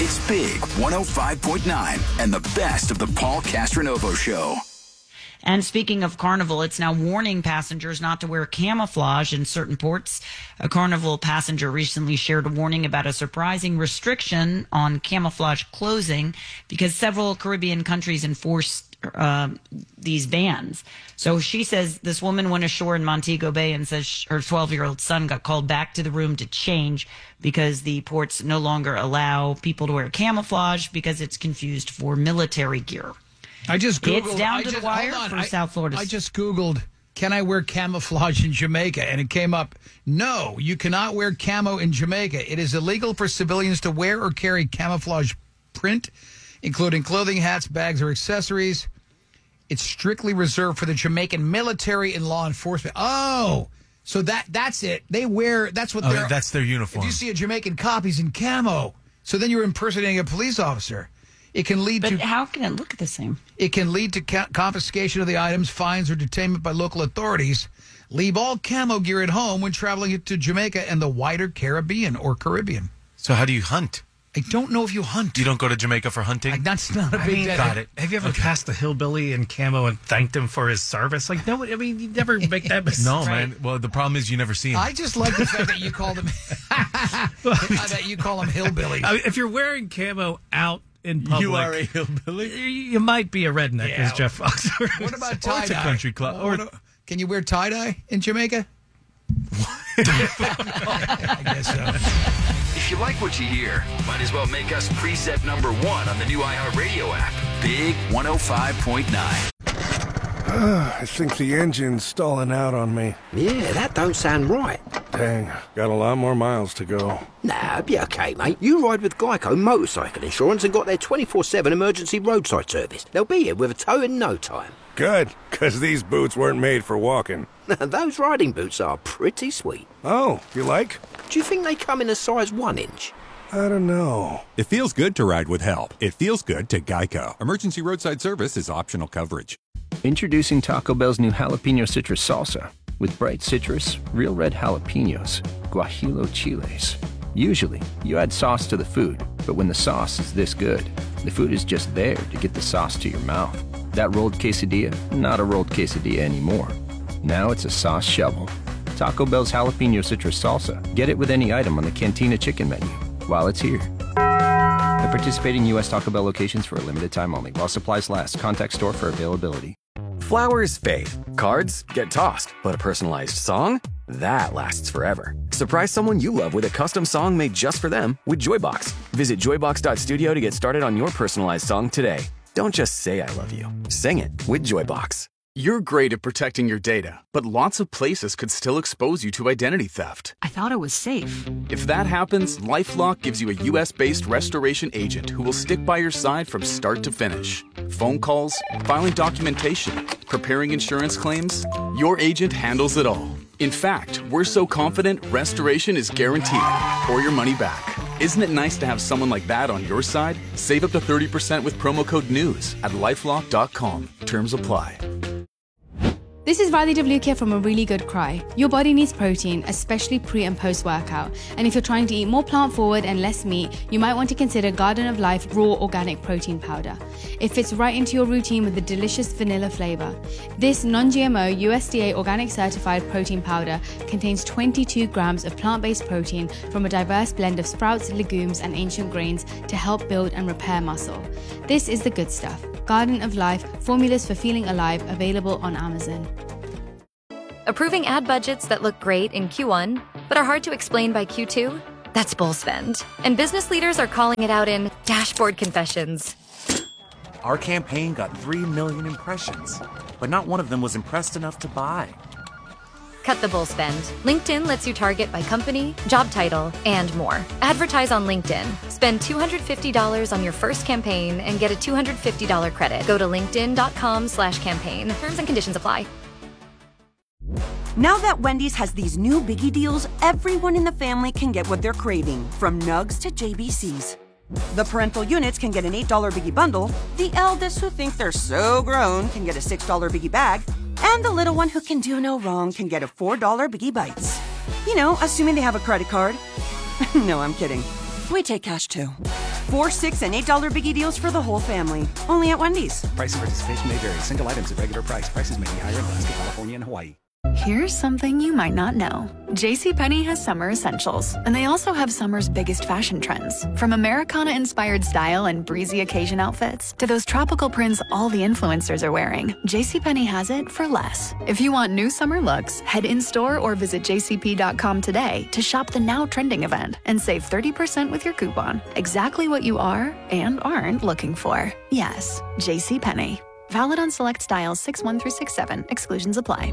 It's Big 105.9 and the best of the Paul Castronovo Show. And speaking of Carnival, it's now warning passengers not to wear camouflage in certain ports. A Carnival passenger recently shared a warning about a surprising restriction on camouflage clothing because several Caribbean countries enforced these bans. So she says this woman went ashore in Montego Bay and says her 12-year-old son got called back to the room to change because the ports no longer allow people to wear camouflage because it's confused for military gear. I just Googled. It's down to the wire for South Florida. I just Googled, can I wear camouflage in Jamaica? And it came up, no, you cannot wear camo in Jamaica. It is illegal for civilians to wear or carry camouflage print, including clothing, hats, bags, or accessories. It's strictly reserved for the Jamaican military and law enforcement. Oh, so that's it. They wear, that's what they're... That's their uniform. If you see a Jamaican cop, he's in camo. So then you're impersonating a police officer. It can lead but to... how can it look the same? It can lead to confiscation of the items, fines, or detainment by local authorities. Leave all camo gear at home when traveling to Jamaica and the wider Caribbean. So how do you hunt? I don't know if you hunt. You don't go to Jamaica for hunting? That's not a big deal. Got it. Have you ever passed a hillbilly in camo and thanked him for his service? Like, no, I mean, you never make that mistake. No, man. Well, the problem is you never see him. I just like the fact that you call them hillbillies. I mean, if you're wearing camo out in public, You are a hillbilly? You might be a redneck, as Jeff Fox. What about Or it's tie-dye? a country club. Can you wear tie-dye in Jamaica? I guess so. If you like what you hear, might as well make us preset number one on the new iHeartRadio app. Big 105.9. I think the engine's stalling out on me. Yeah, that don't sound right. Dang, got a lot more miles to go. Nah, be okay, mate. You ride with Geico Motorcycle Insurance and got their 24/7 emergency roadside service. They'll be here with a tow in no time. Good, because these boots weren't made for walking. Those riding boots are pretty sweet. Oh, you like? Do you think they come in a size 1 inch? I don't know. It feels good to ride with help. It feels good to Geico. Emergency roadside service is optional coverage. Introducing Taco Bell's new jalapeno citrus salsa. With bright citrus, real red jalapenos, guajillo chiles. Usually, you add sauce to the food, but when the sauce is this good, the food is just there to get the sauce to your mouth. That rolled quesadilla, not a rolled quesadilla anymore. Now it's a sauce shovel. Taco Bell's jalapeno citrus salsa. Get it with any item on the Cantina chicken menu while it's here. At participating U.S. Taco Bell locations for a limited time only. While supplies last. Contact store for availability. Flowers fade. Cards get tossed. But a personalized song? That lasts forever. Surprise someone you love with a custom song made just for them with Joybox. Visit joybox.studio to get started on your personalized song today. Don't just say I love you. Sing it with Joybox. You're great at protecting your data, but lots of places could still expose you to identity theft. I thought it was safe. If that happens, LifeLock gives you a U.S.-based restoration agent who will stick by your side from start to finish. Phone calls, filing documentation, preparing insurance claims, your agent handles it all. In fact, we're so confident restoration is guaranteed or your money back. Isn't it nice to have someone like that on your side? Save up to 30% with promo code NEWS at lifelock.com. Terms apply. This is Riley DeVluke from A Really Good Cry. Your body needs protein, especially pre and post workout. And if you're trying to eat more plant forward and less meat, you might want to consider Garden of Life Raw Organic Protein Powder. It fits right into your routine with a delicious vanilla flavor. This non-GMO USDA organic certified protein powder contains 22 grams of plant-based protein from a diverse blend of sprouts, legumes, and ancient grains to help build and repair muscle. This is the good stuff. Garden of Life, formulas for feeling alive, available on Amazon. Approving ad budgets that look great in Q1, but are hard to explain by Q2? That's bull spend. And business leaders are calling it out in dashboard confessions. Our campaign got 3 million impressions, but not one of them was impressed enough to buy. Cut the bull spend. LinkedIn lets you target by company, job title, and more. Advertise on LinkedIn. Spend $250 on your first campaign and get a $250 credit. Go to linkedin.com/campaign. Terms and conditions apply. Now that Wendy's has these new biggie deals, everyone in the family can get what they're craving, from nugs to JBCs. The parental units can get an $8 biggie bundle, the eldest who think they're so grown can get a $6 biggie bag, and the little one who can do no wrong can get a $4 biggie bites. You know, assuming they have a credit card. No, I'm kidding. We take cash too. 4, $6, and $8 biggie deals for the whole family. Only at Wendy's. Price and participation may vary. Single items at regular price. Prices may be higher in Alaska, California, and Hawaii. Here's something you might not know. JCPenney has summer essentials, and they also have summer's biggest fashion trends. From Americana-inspired style and breezy occasion outfits to those tropical prints all the influencers are wearing, JCPenney has it for less. If you want new summer looks, head in-store or visit jcp.com today to shop the now trending event and save 30% with your coupon. Exactly what you are and aren't looking for. Yes, JCPenney. Valid on select styles 6-1 through 6-7. Exclusions apply.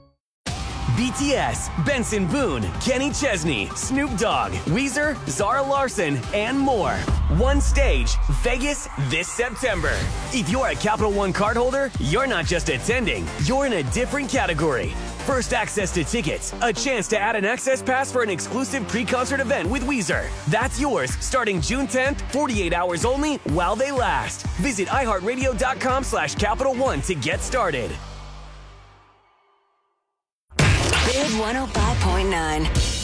BTS, Benson Boone, Kenny Chesney, Snoop Dogg, Weezer, Zara Larsson, and more. One stage, Vegas this September. If you're a Capital One cardholder, you're not just attending, you're in a different category. First access to tickets, a chance to add an access pass for an exclusive pre-concert event with Weezer. That's yours starting June 10th, 48 hours only while they last. Visit iHeartRadio.com/Capital One to get started. Big 105.9.